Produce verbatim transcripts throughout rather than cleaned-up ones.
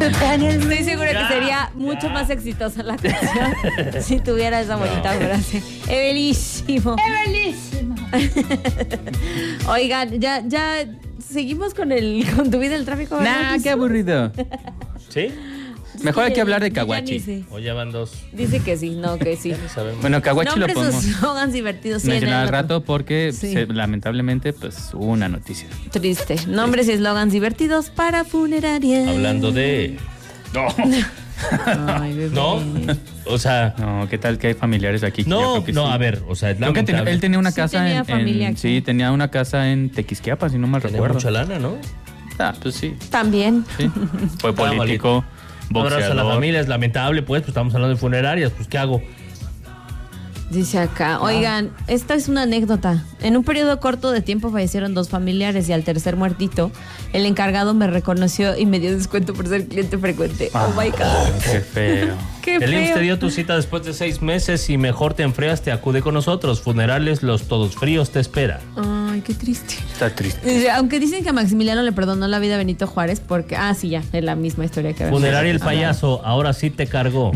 Estoy segura que sería mucho más exitosa la canción si tuviera esa bonita no. frase. Es bellísimo. Es bellísimo. Oigan, ya, ya seguimos con el con tu vida en el tráfico. Nah, qué aburrido. ¿Sí? Mejor hay que hablar de Ya Caguachi. sé. O ya van dos. Dice que sí, no, que sí. Bueno, Caguachi lo podemos Nombres o slogans divertidos. Sí, mencionar al en el rato porque Sí. se- lamentablemente pues hubo una noticia. Triste. Nombres y eslogans divertidos para funeraria. Hablando de... No. Ay, bebé. ¿No? O sea... No, ¿qué tal que hay familiares aquí? Yo No, creo que no, sí. a ver, o sea, es Creo que ten- lamentable. él tenía una Sí casa tenía en, familia en- aquí. sí, tenía una casa en Tequisquiapas, si no mal Tenía recuerdo. mucha lana, ¿no? Ah, pues sí, También. sí. Fue Estaba político, Un abrazo a la boxeador. familia, es lamentable, pues, pues estamos hablando de funerarias, pues, ¿qué hago? Dice acá, oigan, esta es una anécdota. En un periodo corto de tiempo fallecieron dos familiares y al tercer muertito, el encargado me reconoció y me dio descuento por ser cliente frecuente. Ah, Oh my God. Qué feo. Qué El I M S S te feo. dio tu cita después de seis meses y mejor te enfrias, te acude con nosotros. Funerales, los todos fríos te espera. Ay, qué triste. Está triste. Dice, aunque dicen que a Maximiliano le perdonó la vida a Benito Juárez porque... Ah, sí, ya, es la misma historia que... Funeraria el Ah, payaso, ahora sí te cargó.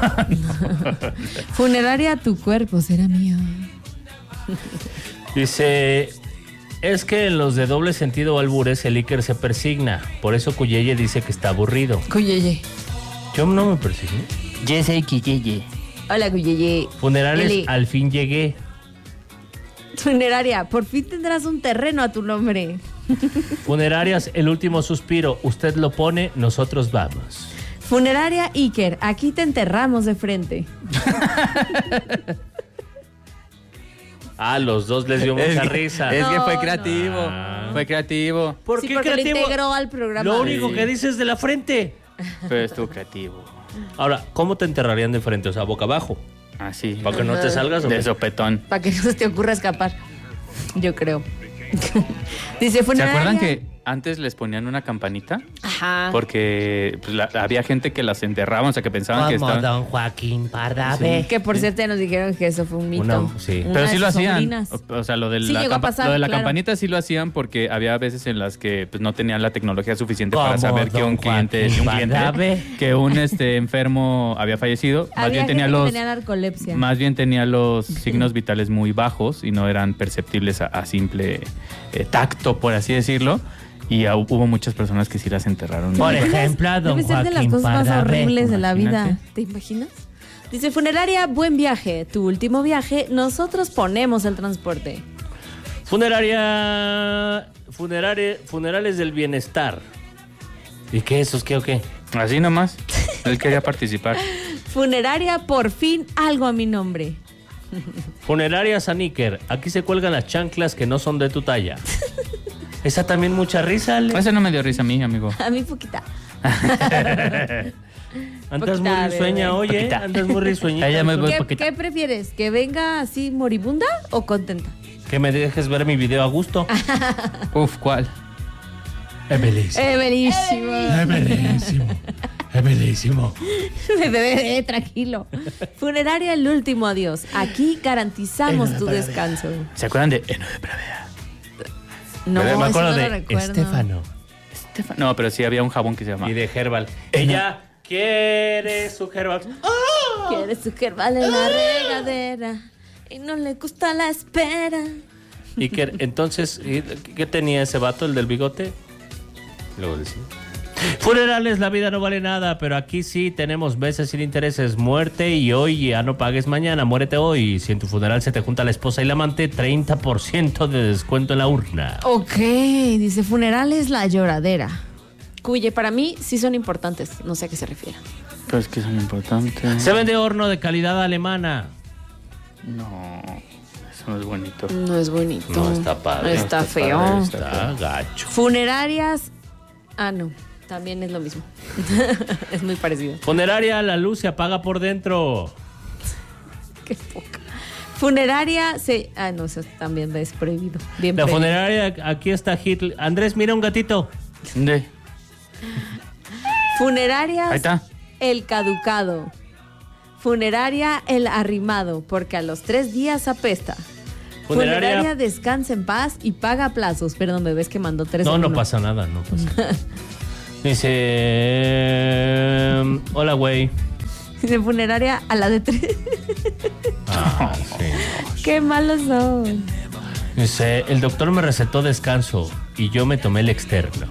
Funeraria, tu cuerpo será mío. Dice, es que en los de doble sentido o albures el Iker se persigna. Por eso Cuyeye dice que está aburrido. Cuyeye. Yo no me persigno. Jesse Kiyeye. Hola, Cuyeye. Funerales, Eli. al fin llegué. Funeraria, por fin tendrás un terreno a tu nombre. Funerarias, el último suspiro. Usted lo pone, nosotros vamos. Funeraria Iker, aquí te enterramos de frente. Ah, los dos les dio mucha Es que- risa. Es que No, fue no. creativo. Ah. Fue creativo. ¿Por Sí, qué porque lo creativo? integró al programa. Lo único Sí. que dices de la frente. Pero estuvo creativo. Ahora, ¿cómo te enterrarían de frente? O sea, boca abajo. Así. ¿Para que no te salgas o De qué? sopetón. Para que no se te ocurra escapar. Yo creo. Dice ¿Se funeraria. acuerdan que antes les ponían una campanita? Ajá. Porque pues, la- había gente que las enterraban, o sea, que pensaban que estaban... don Joaquín Pardavé. Que por cierto ya nos dijeron que eso fue un mito. Una- sí. Una Pero de sí lo sus hacían. sobrinas. O, o sea, lo de Sí, la, llegó a campa- pasar, lo de la claro. campanita sí lo hacían porque había veces en las que pues, no tenían la tecnología suficiente para Como saber que don un cliente, Joaquín un cliente Pardavé. que un este enfermo había fallecido. Más Había bien tenía gente que los tenía narcolepsia. más bien tenía los signos vitales muy bajos y no eran perceptibles a, a simple eh, tacto, por así decirlo. Y ah, hubo muchas personas que sí las enterraron. Por ejemplo, a don Debe ser de las Joaquín cosas más Pardavé. horribles de la vida. Imagínate. ¿Te imaginas? Dice funeraria, buen viaje. Tu último viaje, nosotros ponemos el transporte. Funeraria. Funeraria. Funerales del bienestar. ¿Y qué esos qué o qué? Así nomás. Él quería participar. Funeraria, por fin algo a mi nombre. Funeraria San Iker. Aquí se cuelgan las chanclas que no son de tu talla. Esa también mucha risa, Ale. Ese no me dio risa a mí, amigo. A mí poquita. Andas muy Poquita, risueña, bebé. oye. Poquita. Andas muy risueñita. Ella me- ¿Qué, poquita. qué prefieres? ¿Que venga así moribunda o contenta? Que me dejes ver mi video a gusto. Uf, ¿cuál? Es bellísimo. Eh, bellísimo. Es bellísimo. Es bellísimo. Bebé, tranquilo. Funeraria, el último adiós. Aquí garantizamos tu descanso. ¿Se acuerdan de Eno de Pravea? No, me eso acuerdo no lo de recuerdo. Estefano Estefan- No, pero sí había un jabón que se llamaba. y de Herbal. Ella quiere su Herbal. Quiere su herbal en la regadera y no le gusta la espera. Y que entonces, ¿y ¿qué tenía ese vato, el del bigote? Luego decía. Funerales, la vida no vale nada, pero aquí sí tenemos meses sin intereses. Muerte y hoy ya no pagues mañana, muérete hoy. Si en tu funeral se te junta la esposa y la amante, treinta por ciento de descuento en la urna. Ok, dice funerales, la lloradera. Cuye, para mí sí son importantes, no sé a qué se refiere. Pues que son importantes. Se vende horno de calidad alemana. No, eso no es bonito. No es bonito. No, está padre. Está, No está feo. padre, Está gacho. Funerarias. Ah, no. También es lo mismo. Es muy parecido. Funeraria, la luz se apaga por dentro. Qué poca. Funeraria se. Ah, no, eso también es prohibido. Bien La prohibido. funeraria, aquí está Hitler. Andrés, mira un gatito. ¿Dónde? Funerarias. Ahí está. El caducado. Funeraria, el arrimado, porque a los tres días apesta. Funeraria- Funeraria, descansa en paz y paga plazos. Perdón, bebés que mandó tres. No, en no uno. pasa nada, no pasa nada. Dice... eh, hola, güey. De funeraria a la de tres. Ah, sí. Qué malos son. Dice, el doctor me recetó descanso y yo me tomé el externo.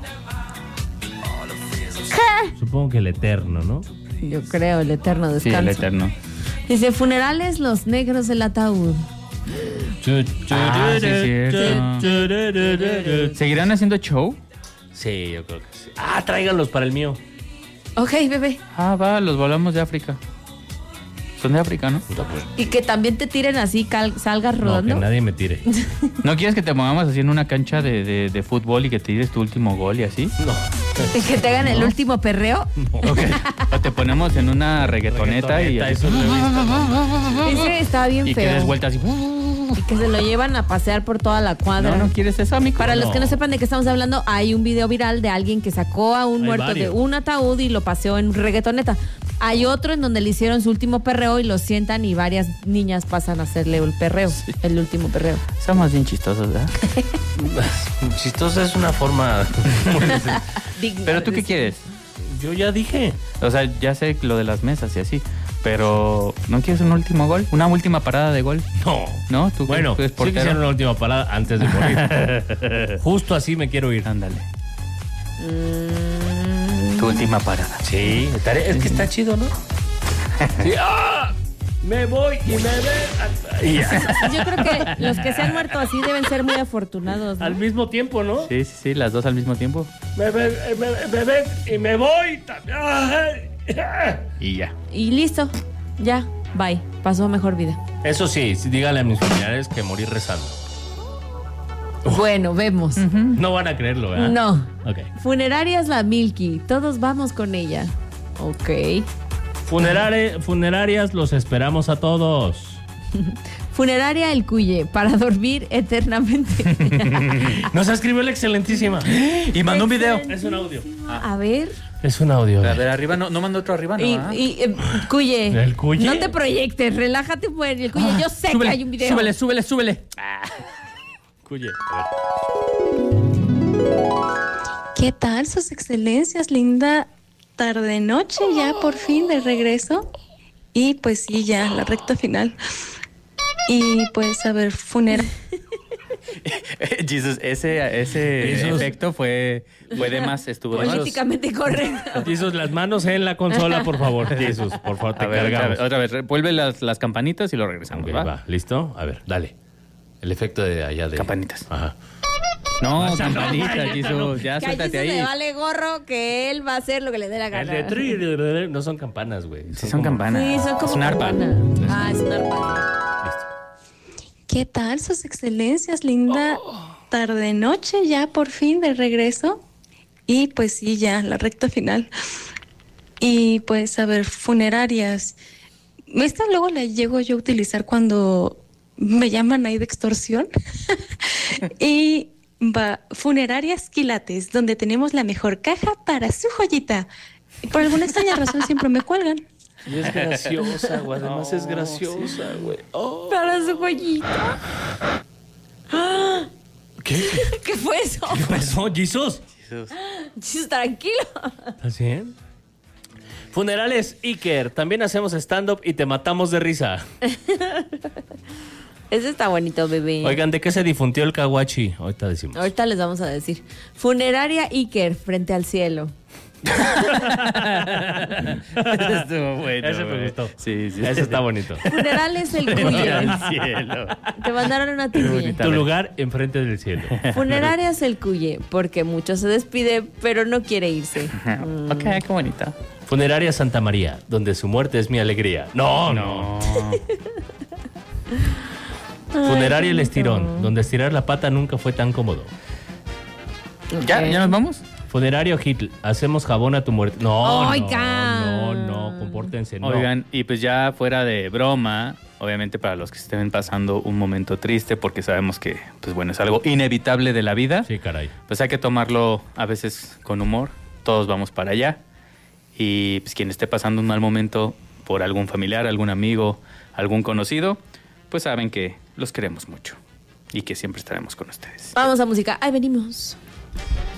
¿Qué? Supongo que el eterno, ¿no? Yo creo, el eterno Sí, descanso. el eterno. Dice, funerales, los negros del ataúd. Ah, sí, es cierto. ¿Seguirán haciendo show? Sí, yo creo que sí. Ah, tráiganlos para el mío. Ok, bebé. Ah, va, los volamos de África. Son de África, ¿no? Y que también te tiren así, cal- salgas No, rodando. que nadie me tire. ¿No quieres que te pongamos así en una cancha de, de, de fútbol y que te tires tu último gol y así? No. Y que te hagan el último perreo. Ok. O te ponemos en una reggaetoneta y, Reggaetoneta, eso lo he visto, ¿no? Ese estaba bien y que feo. des vueltas así. Y que se lo llevan a pasear por toda la cuadra. No, no quieres eso, amigo. Para los No. que no sepan de qué estamos hablando, hay un video viral de alguien que sacó a un Hay muerto varios. de un ataúd y lo paseó en reggaetoneta. Hay otro en donde le hicieron su último perreo y lo sientan y varias niñas pasan a hacerle el perreo, el último perreo. Somos bien chistosos, ¿verdad? Chistoso es una forma... Digna Pero tú de qué decir. quieres? Yo ya dije. O sea, ya sé lo de las mesas y así. Pero, ¿no quieres un último gol? ¿Una última parada de gol? No. ¿No? ¿Tú Bueno, que eres sí portero? quisiera una última parada antes de morir. Justo así me quiero ir. Ándale. Mm, Tu última parada. Sí, estaré- es que está chido, ¿no? Sí, ¡ah! Me voy y me ven. Y ya. yo creo que los que se han muerto así deben ser muy afortunados, ¿no? Al mismo tiempo, ¿no? Sí, sí, sí, las dos al mismo tiempo. Me ven, me, me ven y me voy también. Ay. Y ya. Y listo, ya, bye, pasó mejor vida. Eso sí, sí, dígale a mis familiares que morí rezando. Bueno, vemos. No van a creerlo, ¿verdad? No. Ok. Funerarias la Milky, todos vamos con ella. Ok. Funerare- funerarias, los esperamos a todos. Funeraria El Cuye, para dormir eternamente. Nos escribió la excelentísima. Y mandó un video. Es un audio. A ver. Es un audio. A ver, arriba, no, no mandó otro arriba, ¿no? Y, ¿Ah? y, eh, Cuye, ¿El Cuye? no te proyectes, relájate pues. El Cuye, yo sé súbele, que hay un video. Súbele, súbele, súbele. Cuye, a ver. ¿Qué tal, sus excelencias? Linda tarde-noche ya por fin de regreso. Y pues sí, ya, la recta final. Y pues, a ver, funeral. Jesus, ese, ese Jesus. efecto fue, fue de más, estuvo de más. Políticamente correcto. Jesús, las manos en la consola, por favor. Jesús, por favor, te A ver, otra cargamos. vez, otra vez, vuelve las, las campanitas y lo regresamos, Ok, ¿va? va. ¿Listo? A ver, dale. El efecto de allá de... Campanitas. Ajá. No, Esa no, campanitas, esa Jesus, no. ya Que a suéltate Jesus ahí. le vale gorro que él va a hacer lo que le dé la El gana. de tri- no son campanas, güey. Sí, son como- campanas. Sí, son como Es un arpa. campana. Ah, es un arpa. Listo. ¿Qué tal, sus excelencias? Linda tarde-noche ya por fin de regreso. Y pues sí, ya, la recta final. Y pues, a ver, funerarias. Esta luego la llego yo a utilizar cuando me llaman ahí de extorsión. Y va, funerarias Quilates, donde tenemos la mejor caja para su joyita. Y por alguna extraña razón siempre me cuelgan. Y es graciosa, güey. Además es graciosa, güey. Oh. Para su joyita. ¿Qué? ¿Qué fue eso? ¿Qué pasó, Jesus? Jesus, tranquilo. ¿Estás bien? Funerales Iker. También hacemos stand-up y te matamos de risa. Ese está bonito, bebé. Oigan, ¿de qué se difundió el kawachi? Ahorita decimos. Ahorita les vamos a decir. Funeraria Iker, frente al cielo. Ese estuvo bueno. Ese me güey. gustó. Sí, sí. Ese está bonito. Funerales El Cuye. El cielo. Te mandaron una tibia. Tu lugar enfrente del cielo. Funerarias El Cuye, porque mucho se despide, pero no quiere irse. Ok, qué bonita. Funeraria Santa María, donde su muerte es mi alegría. No, no. Funeraria El Estirón, donde estirar la pata nunca fue tan cómodo. ¿Ya? ¿Ya nos vamos? Funerario Hitler, hacemos jabón a tu muerte. No, Oigan. no, no, no, compórtense, no. Oigan, y pues ya fuera de broma, obviamente para los que estén pasando un momento triste, porque sabemos que, pues bueno, es algo inevitable de la vida, Sí, caray. pues hay que tomarlo a veces con humor, todos vamos para allá, y pues quien esté pasando un mal momento por algún familiar, algún amigo, algún conocido, pues saben que los queremos mucho y que siempre estaremos con ustedes. Vamos a música. Ahí venimos.